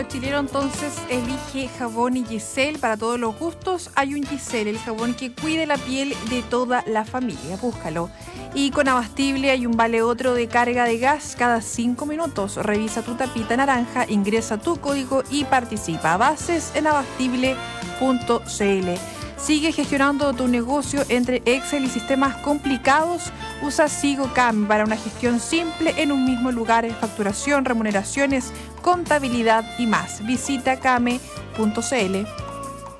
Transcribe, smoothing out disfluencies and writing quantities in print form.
Chileno entonces elige jabón y Giselle para todos los gustos. Hay un Giselle, el jabón que cuide la piel de toda la familia. Búscalo. Y con Abastible hay un vale otro de carga de gas cada 5 minutos. Revisa tu tapita naranja, ingresa tu código y participa. Bases en abastible.cl. Sigue gestionando tu negocio entre Excel y sistemas complicados. Usa SigoCam para una gestión simple en un mismo lugar, facturación, remuneraciones, contabilidad y más. Visita came.cl.